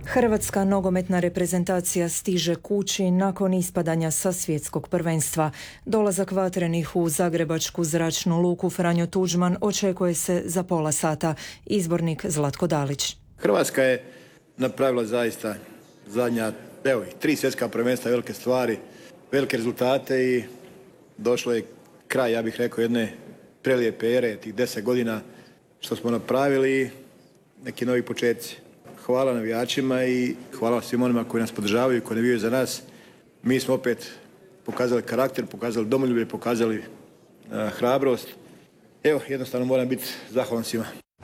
Hrvatska nogometna reprezentacija stiže kući nakon ispadanja sa svjetskog prvenstva. Dolazak vatrenih u zagrebačku zračnu luku Franjo Tuđman očekuje se za pola sata. Izbornik Zlatko Dalić. Hrvatska je napravila zaista zadnja, 3 svjetska prvenstva, velike stvari, velike rezultate i došlo je kraj, ja bih rekao, jedne prelijepe ere, tih 10 godina što smo napravili i neki novi početci. Hvala navijačima i hvala svim onima koji nas podržavaju i koji navijaju za nas. Mi smo opet pokazali karakter, pokazali domoljublje, pokazali hrabrost. Evo, jednostavno moram biti zahvalan svima.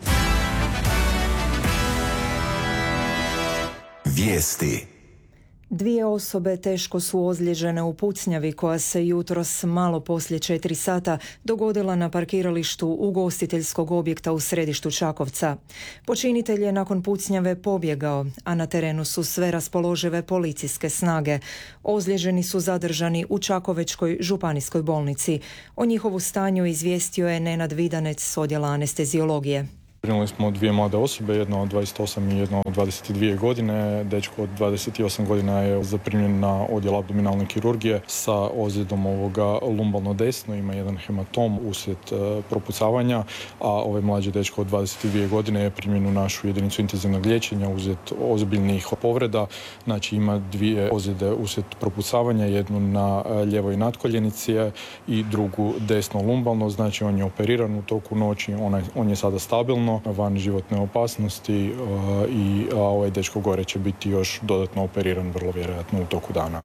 Vijesti. 2 osobe teško su ozlijeđene u pucnjavi koja se jutros malo poslije 4 sata dogodila na parkiralištu ugostiteljskog objekta u središtu Čakovca. Počinitelj je nakon pucnjave pobjegao, a na terenu su sve raspoložive policijske snage. Ozlijeđeni su zadržani u Čakovečkoj županijskoj bolnici. O njihovu stanju izvijestio je Nenad Vidanec s odjela anesteziologije. Primili smo 2 mlade osobe, jedna od 28 i jedna od 22 godine. Dečko od 28 godina je zaprimljen na odjel abdominalne kirurgije sa ozljedom lumbalno desno, ima jedan hematom uslijed propucavanja, a ovaj mlađi dečko od 22 godine je primljen u našu jedinicu intenzivnog liječenja uslijed ozbiljnih povreda. Znači ima 2 ozljede uslijed propucavanja, jednu na ljevoj natkoljenici i drugu desno lumbalno, znači on je operiran u toku noći, on je sada stabilno, van životne opasnosti i ovaj dečko gore će biti još dodatno operiran vrlo vjerojatno u toku dana.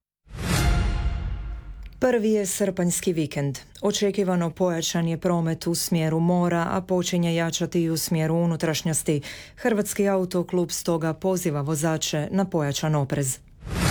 Prvi je srpanjski vikend. Očekivano pojačan je promet u smjeru mora, a počinje jačati i u smjeru unutrašnjosti. Hrvatski autoklub stoga poziva vozače na pojačan oprez.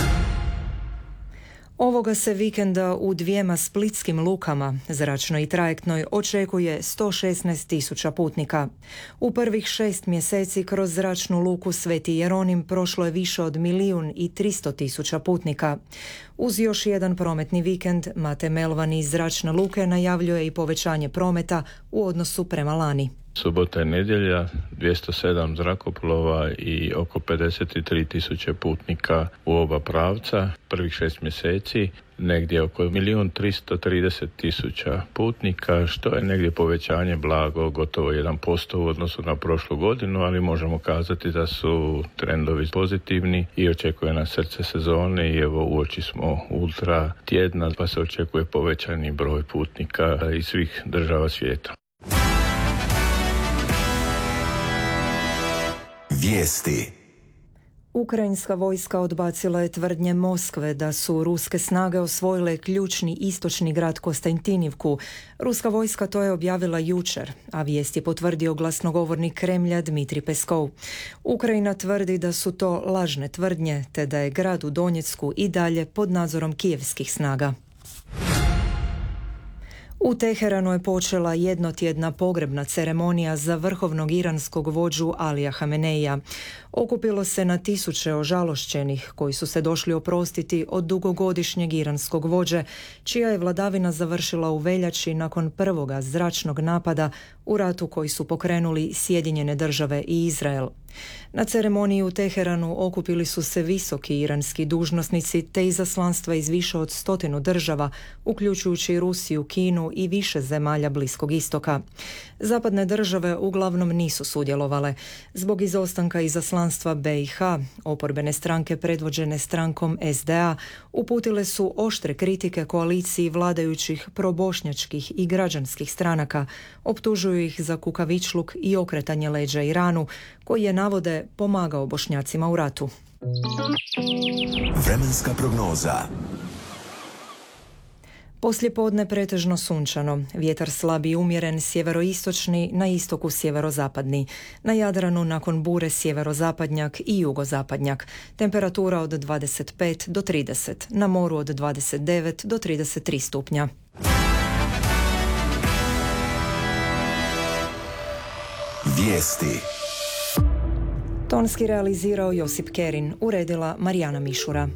Ovoga se vikenda u 2 splitskim lukama, zračnoj i trajektnoj, očekuje 116.000 putnika. U prvih 6 mjeseci kroz zračnu luku Sveti Jeronim prošlo je više od 1.300.000 putnika. Uz još jedan prometni vikend, Mate Melvan iz zračne luke najavljuje i povećanje prometa u odnosu prema lani. Subota i nedjelja, 207 zrakoplova i oko 53.000 putnika u oba pravca. Prvih 6 mjeseci negdje oko 1.330.000 putnika, što je negdje povećanje blago, gotovo 1% u odnosu na prošlu godinu, ali možemo kazati da su trendovi pozitivni i očekuje nas srce sezone i evo uoči smo ultra tjedna, pa se očekuje povećani broj putnika iz svih država svijeta. Vijesti. Ukrajinska vojska odbacila je tvrdnje Moskve da su ruske snage osvojile ključni istočni grad Kostantinivku. Ruska vojska to je objavila jučer, a vijest je potvrdio glasnogovornik Kremlja Dmitrij Peskov. Ukrajina tvrdi da su to lažne tvrdnje, te da je grad u Donjecku i dalje pod nadzorom kijevskih snaga. U Teheranu je počela jednotjedna pogrebna ceremonija za vrhovnog iranskog vođu Alija Hameneija. Okupilo se na tisuće ožalošćenih koji su se došli oprostiti od dugogodišnjeg iranskog vođe, čija je vladavina završila u veljači nakon prvoga zračnog napada u ratu koji su pokrenuli Sjedinjene države i Izrael. Na ceremoniji u Teheranu okupili su se visoki iranski dužnosnici te izaslanstva iz više od 100 država, uključujući Rusiju, Kinu i više zemalja Bliskog istoka. Zapadne države uglavnom nisu sudjelovale. Zbog izostanka izaslanstva BiH, oporbene stranke predvođene strankom SDA uputile su oštre kritike koaliciji vladajućih probošnjačkih i građanskih stranaka, optužuju ih za kukavičluk i okretanje leđa Iranu, koji je navode pomagao Bošnjacima u ratu. Vremenska prognoza. Poslijepodne pretežno sunčano, vjetar slab i umjeren sjeveroistočni, na istoku sjeverozapadni. Na Jadranu nakon bure sjeverozapadnjak i jugozapadnjak. Temperatura od 25 do 30, na moru od 29 do 33 stupnja. Vijesti. Tonski realizirao Josip Kerin, uredila Marijana Mišura.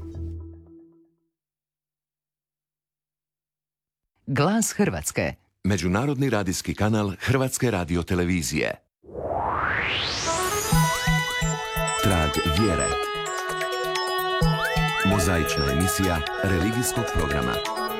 Glas Hrvatske. Međunarodni radijski kanal Hrvatske radiotelevizije. Trag vjere. Mozaična emisija religijskog programa.